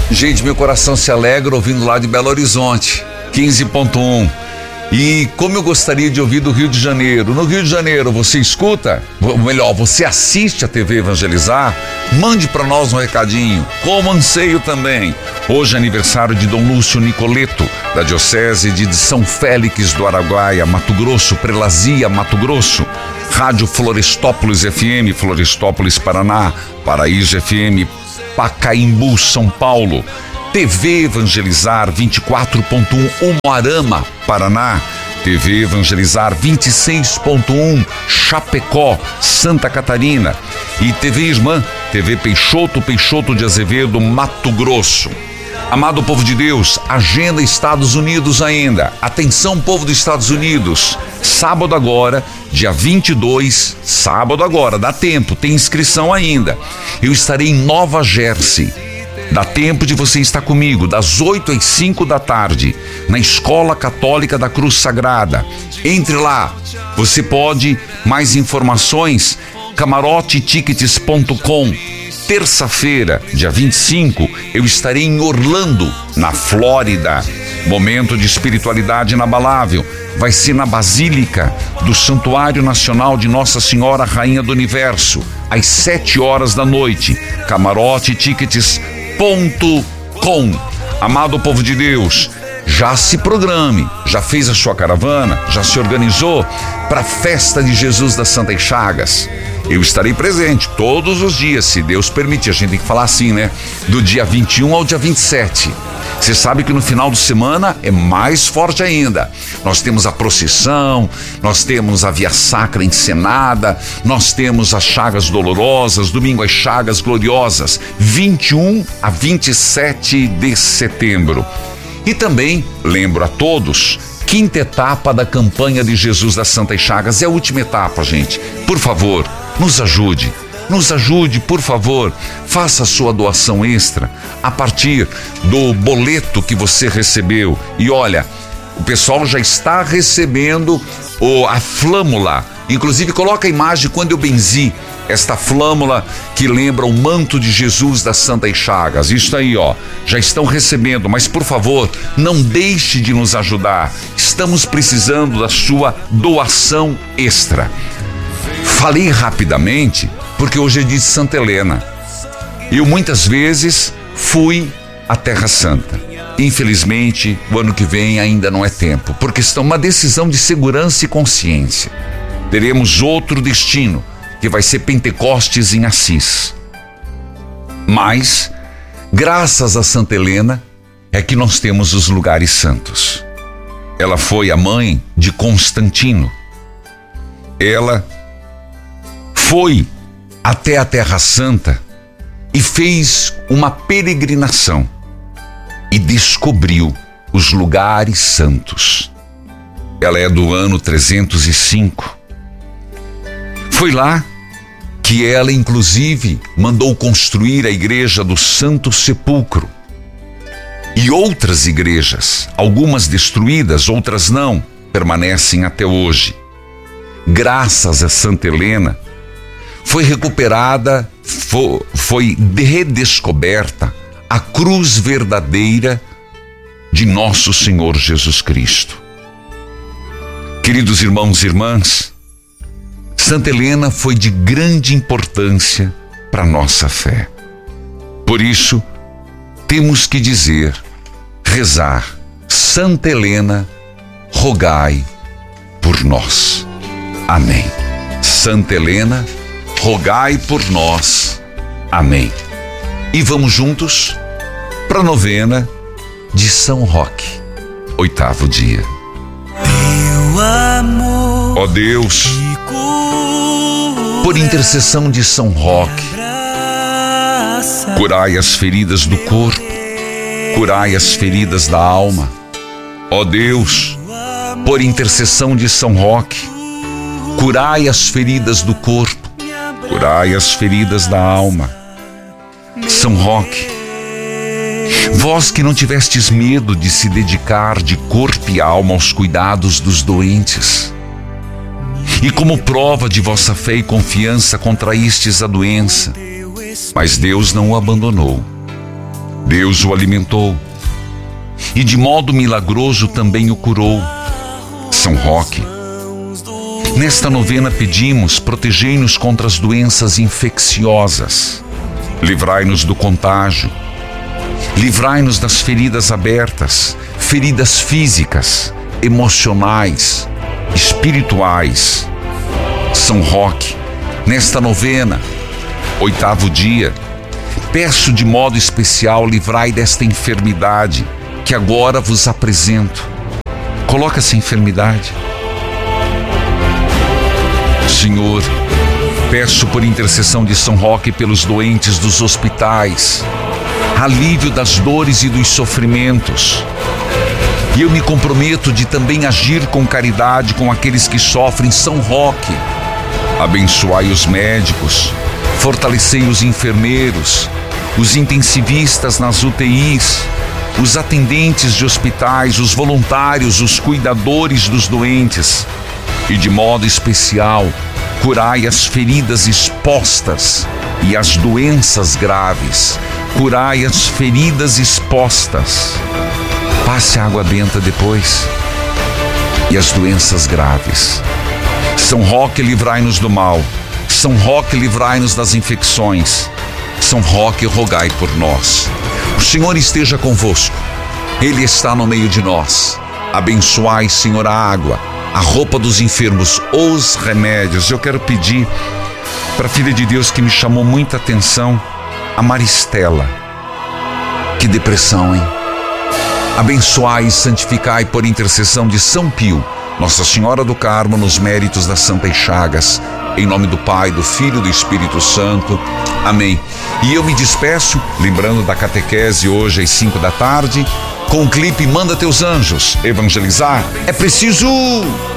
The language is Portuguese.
Gente, meu coração se alegra ouvindo lá de Belo Horizonte, 15.1. E como eu gostaria de ouvir do Rio de Janeiro. No Rio de Janeiro você escuta, ou melhor, você assiste a TV Evangelizar? Mande para nós um recadinho, como anseio também. Hoje é aniversário de Dom Lúcio Nicoleto, da Diocese de São Félix do Araguaia, Mato Grosso, Prelazia, Mato Grosso. Rádio Florestópolis FM, Florestópolis, Paraná. Paraíso FM, Pacaembu, São Paulo. TV Evangelizar 24.1 Umuarama, Paraná. TV Evangelizar 26.1 Chapecó, Santa Catarina. E TV Irmã, TV Peixoto de Azevedo, Mato Grosso. Amado povo de Deus, agenda Estados Unidos ainda. Atenção, povo dos Estados Unidos. Sábado agora, dia 22, sábado agora, dá tempo, tem inscrição ainda. Eu estarei em Nova Jersey. Dá tempo de você estar comigo, das 8 às 5 da tarde, na Escola Católica da Cruz Sagrada. Entre lá, você pode, mais informações, camarotetickets.com. Terça-feira, dia 25, eu estarei em Orlando, na Flórida. Momento de espiritualidade inabalável. Vai ser na Basílica do Santuário Nacional de Nossa Senhora Rainha do Universo, às 7 horas da noite. camarotetickets.com. Amado povo de Deus, já se programe, já fez a sua caravana, já se organizou para a festa de Jesus das Santas Chagas. Eu estarei presente todos os dias, se Deus permitir. A gente tem que falar assim, né? Do dia 21 ao dia 27. Você sabe que no final de semana é mais forte ainda. Nós temos a procissão, nós temos a Via Sacra encenada, nós temos as Chagas Dolorosas, domingo as Chagas Gloriosas, 21 a 27 de setembro. E também, lembro a todos, quinta etapa da campanha de Jesus das Santas Chagas. É a última etapa, gente. Por favor, nos ajude, por favor. Faça a sua doação extra a partir do boleto que você recebeu. E olha, o pessoal já está recebendo a flâmula. Inclusive, coloca a imagem quando eu benzi esta flâmula que lembra o manto de Jesus das Santas Chagas. Isso aí, ó, já estão recebendo, mas por favor, não deixe de nos ajudar. Estamos precisando da sua doação extra. Falei rapidamente porque hoje é dia de Santa Helena. Eu muitas vezes fui à Terra Santa. Infelizmente, o ano que vem ainda não é tempo, porque está uma decisão de segurança e consciência. Teremos outro destino, que vai ser Pentecostes em Assis. Mas, graças a Santa Helena, é que nós temos os lugares santos. Ela foi a mãe de Constantino. Ela foi até a Terra Santa e fez uma peregrinação e descobriu os lugares santos. Ela é do ano 305. Foi lá que ela, inclusive, mandou construir a igreja do Santo Sepulcro. E outras igrejas, algumas destruídas, outras não, permanecem até hoje. Graças a Santa Helena, foi recuperada, foi redescoberta a cruz verdadeira de nosso Senhor Jesus Cristo. Queridos irmãos e irmãs, Santa Helena foi de grande importância para a nossa fé. Por isso, temos que dizer, rezar: Santa Helena, rogai por nós. Amém. Santa Helena, rogai por nós. Amém. E vamos juntos para a novena de São Roque, 8º dia. Ó Deus, por intercessão de São Roque, curai as feridas do corpo, curai as feridas da alma. Ó Deus, por intercessão de São Roque, curai as feridas do corpo, curai as feridas da alma. São Roque, vós que não tivestes medo de se dedicar de corpo e alma aos cuidados dos doentes, e como prova de vossa fé e confiança contraístes a doença, mas Deus não o abandonou. Deus o alimentou e de modo milagroso também o curou. São Roque, nesta novena pedimos, protegei-nos contra as doenças infecciosas, livrai-nos do contágio, livrai-nos das feridas abertas, feridas físicas, emocionais, espirituais. São Roque, nesta novena, 8º dia, peço de modo especial, livrai desta enfermidade que agora vos apresento. Coloca essa enfermidade. Senhor, peço por intercessão de São Roque pelos doentes dos hospitais, alívio das dores e dos sofrimentos. E eu me comprometo de também agir com caridade com aqueles que sofrem. São Roque, abençoai os médicos, fortalecei os enfermeiros, os intensivistas nas UTIs, os atendentes de hospitais, os voluntários, os cuidadores dos doentes. E de modo especial, curai as feridas expostas e as doenças graves. Curai as feridas expostas. Passe a água benta depois. E as doenças graves. São Roque, livrai-nos do mal. São Roque, livrai-nos das infecções. São Roque, rogai por nós. O Senhor esteja convosco. Ele está no meio de nós. Abençoai, Senhor, a água, a roupa dos enfermos, os remédios. Eu quero pedir para a filha de Deus que me chamou muita atenção, a Maristela. Que depressão, hein? Abençoai e santificai por intercessão de São Pio, Nossa Senhora do Carmo, nos méritos das Santas Chagas. Em nome do Pai, do Filho e do Espírito Santo. Amém. E eu me despeço, lembrando da catequese hoje às 5 da tarde, com o clipe Manda Teus Anjos. Evangelizar é preciso!